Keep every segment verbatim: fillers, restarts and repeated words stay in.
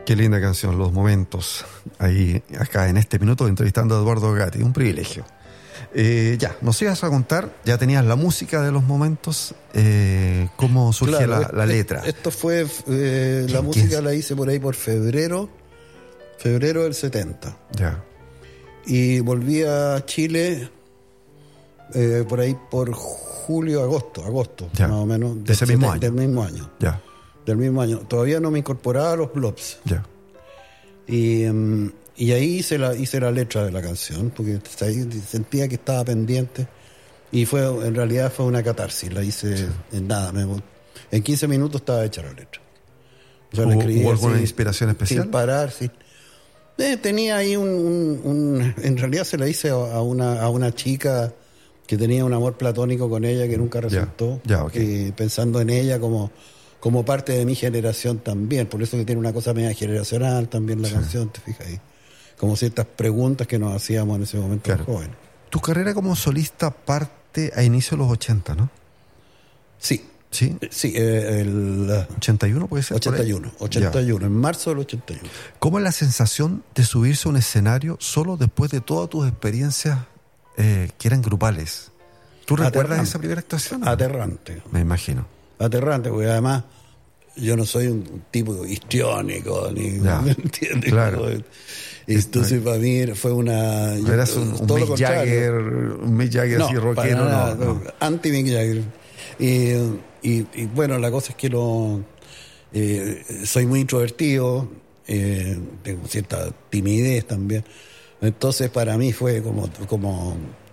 Qué linda canción, Los Momentos. Ahí, acá en este minuto, entrevistando a Eduardo Gatti. Un privilegio. Eh, ya, nos ibas a contar, ya tenías la música de Los Momentos. Eh, ¿Cómo surge claro, la, la letra? Esto fue, eh, la música la hice por ahí por febrero, febrero del setenta. Ya. Y volví a Chile eh, por ahí por julio, agosto, agosto, ya. más o menos. De ese mismo año. Del mismo año. Ya. Del mismo año. Todavía no me incorporaba a los blobs. Ya. Y, um, y ahí hice la, hice la letra de la canción, porque sentía que estaba pendiente. Y fue, en realidad fue una catarsis. La hice sí. en nada. Me, en quince minutos estaba hecha la letra. O sea, ¿Hubo, ¿hubo alguna sin, inspiración especial? Sin parar, sí. Eh, tenía ahí un, un, un... En realidad se la hice a una, a una chica que tenía un amor platónico con ella que nunca resultó. Ya, ya, okay. Y pensando en ella como... como parte de mi generación también, por eso que tiene una cosa media generacional también la sí. canción, te fijas ahí, como ciertas preguntas que nos hacíamos en ese momento claro. jóvenes. Tu carrera como solista parte a inicios de los ochenta, ¿no? Sí. ¿Sí? Sí, eh, el... ¿ochenta y uno puede ser? ochenta y uno, ochenta y uno, ya. En marzo del ochenta y uno. ¿Cómo es la sensación de subirse a un escenario solo después de todas tus experiencias eh, que eran grupales? ¿Tú recuerdas Aterrante. esa primera actuación? ¿No? Aterrante. Me imagino. Aterrante, porque además yo no soy un tipo histriónico, ni ya, ¿me entiendes? Claro. Entonces para mí fue una... No eras un, un Mick Jagger, un Mick Jagger no, así rockero, nada, no, no. Anti Mick Jagger. Y, y, y bueno, la cosa es que no, eh, soy muy introvertido, eh, tengo cierta timidez también. Entonces para mí fue como, como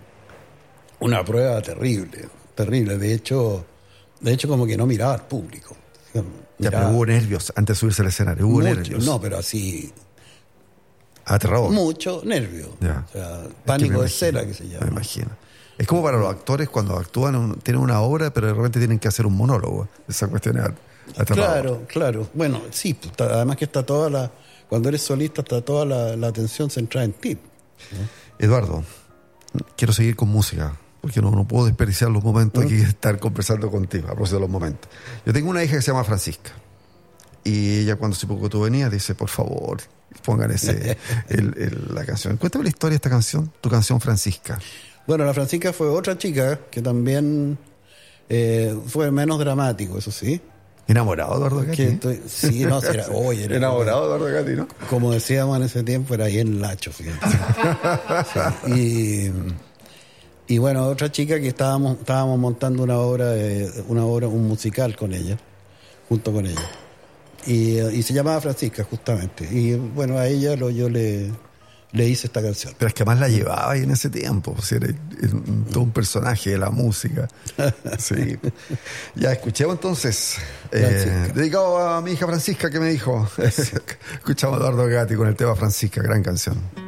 una prueba terrible, terrible. De hecho... De hecho, como que no miraba al público. Miraba, ya, pero hubo nervios antes de subirse al escenario. Hubo mucho, nervios. No, pero así. Aterrador. Mucho nervio. Ya. O sea, pánico de cera, que se llama. Me imagino. Es como para los actores cuando actúan, un, tienen una obra, pero de repente tienen que hacer un monólogo. Esa cuestión es aterradora. Claro, claro. Bueno, sí, además que está toda la. Cuando eres solista, está toda la, la atención centrada en ti. ¿No? Eduardo, quiero seguir con música. Porque no, no puedo desperdiciar los momentos aquí de estar conversando contigo, a propósito de los momentos. Yo tengo una hija que se llama Francisca. Y ella, cuando hace poco tú venías, dice, por favor, pongan ese, el, el, la canción. Cuéntame la historia de esta canción, tu canción Francisca. Bueno, la Francisca fue otra chica que también eh, fue menos dramático, eso sí. ¿Enamorado de Eduardo Gatti? Estoy, sí, no, era, oye, era, enamorado de Eduardo Gatti, ¿no? Como decíamos en ese tiempo, era ahí en Lacho, fíjate. Sí, y... Y bueno, otra chica que estábamos estábamos montando una obra, de, una obra, un musical con ella, junto con ella. Y, y se llamaba Francisca, justamente. Y bueno, a ella lo, yo le, le hice esta canción. Pero es que más la llevaba ahí en ese tiempo, o sea, era, era todo un personaje de la música. Sí. Ya, escuchemos entonces. Eh, dedicado a mi hija Francisca, que me dijo. Escuchamos a Eduardo Gatti con el tema Francisca, gran canción.